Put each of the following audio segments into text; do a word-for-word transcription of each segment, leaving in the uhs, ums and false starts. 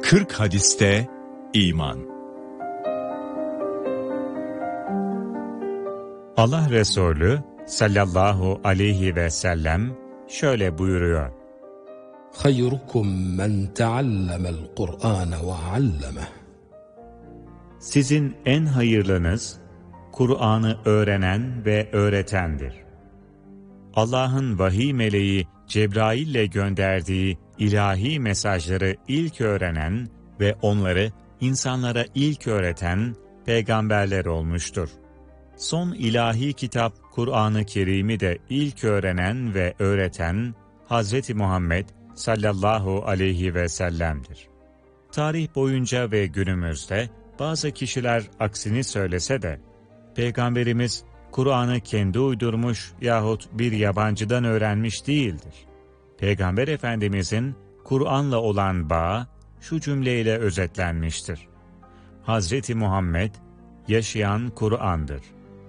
kırk hadiste iman. Allah Resulü sallallahu aleyhi ve sellem şöyle buyuruyor: Hayrukum men teallemel Kur'an ve allemeh. Sizin en hayırlınız, Kur'an'ı öğrenen ve öğretendir. Allah'ın vahiy meleği Cebrail ile gönderdiği ilahi mesajları ilk öğrenen ve onları insanlara ilk öğreten peygamberler olmuştur. Son ilahi kitap Kur'an-ı Kerim'i de ilk öğrenen ve öğreten Hazreti Muhammed sallallahu aleyhi ve sellem'dir. Tarih boyunca ve günümüzde bazı kişiler aksini söylese de, Peygamberimiz Kur'an'ı kendi uydurmuş yahut bir yabancıdan öğrenmiş değildir. Peygamber Efendimizin Kur'an'la olan bağı şu cümleyle özetlenmiştir: Hazreti Muhammed yaşayan Kur'an'dır.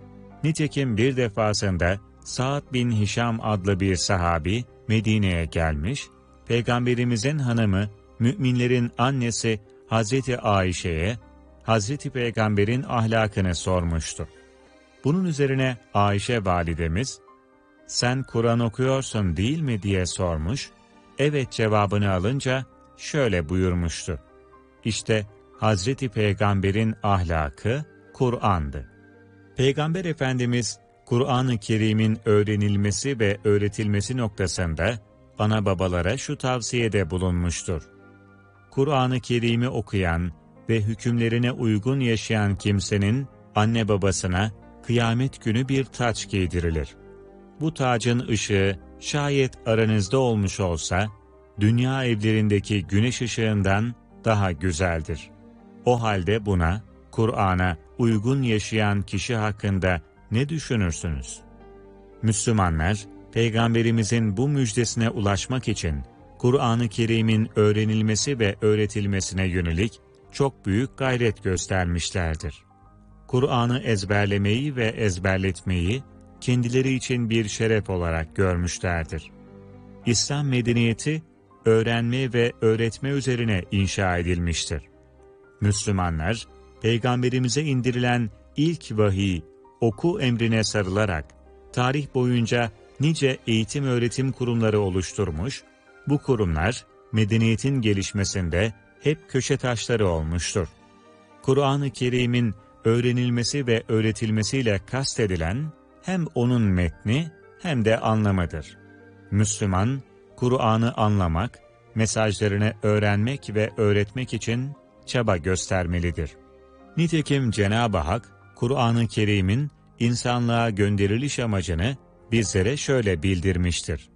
Nitekim bir defasında Sa'd bin Hişam adlı bir sahabi Medine'ye gelmiş, Peygamberimizin hanımı, müminlerin annesi Hazreti Ayşe'ye Hazreti Peygamber'in ahlakını sormuştu. Bunun üzerine Ayşe validemiz, "Sen Kur'an okuyorsun değil mi?" diye sormuş, evet cevabını alınca şöyle buyurmuştu: İşte Hazreti Peygamber'in ahlakı Kur'an'dı. Peygamber Efendimiz, Kur'an-ı Kerim'in öğrenilmesi ve öğretilmesi noktasında ana babalara şu tavsiyede bulunmuştur: Kur'an-ı Kerim'i okuyan ve hükümlerine uygun yaşayan kimsenin anne babasına kıyamet günü bir taç giydirilir. Bu tacın ışığı şayet aranızda olmuş olsa, dünya evlerindeki güneş ışığından daha güzeldir. O halde buna, Kur'an'a uygun yaşayan kişi hakkında ne düşünürsünüz? Müslümanlar, Peygamberimizin bu müjdesine ulaşmak için Kur'an-ı Kerim'in öğrenilmesi ve öğretilmesine yönelik çok büyük gayret göstermişlerdir. Kur'an'ı ezberlemeyi ve ezberletmeyi kendileri için bir şeref olarak görmüşlerdir. İslam medeniyeti öğrenme ve öğretme üzerine inşa edilmiştir. Müslümanlar, Peygamberimize indirilen ilk vahiy, oku emrine sarılarak tarih boyunca nice eğitim öğretim kurumları oluşturmuş, bu kurumlar medeniyetin gelişmesinde hep köşe taşları olmuştur. Kur'an-ı Kerim'in öğrenilmesi ve öğretilmesiyle kastedilen hem onun metni hem de anlamıdır. Müslüman, Kur'an'ı anlamak, mesajlarını öğrenmek ve öğretmek için çaba göstermelidir. Nitekim Cenab-ı Hak, Kur'an-ı Kerim'in insanlığa gönderiliş amacını bizlere şöyle bildirmiştir: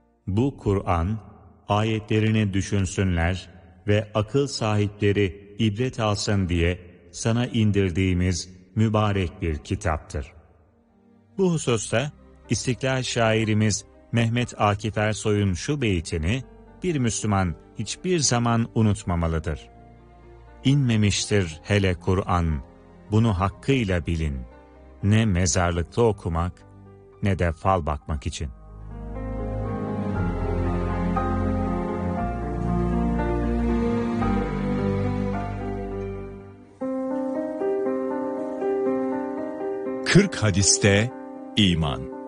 Bu Kur'an, ayetlerini düşünsünler ve akıl sahipleri ibret alsın diye sana indirdiğimiz mübarek bir kitaptır. Bu hususta İstiklal şairimiz Mehmet Akif Ersoy'un şu beytini bir Müslüman hiçbir zaman unutmamalıdır: İnmemiştir hele Kur'an, bunu hakkıyla bilin, ne mezarlıkta okumak ne de fal bakmak için. kırk hadiste iman.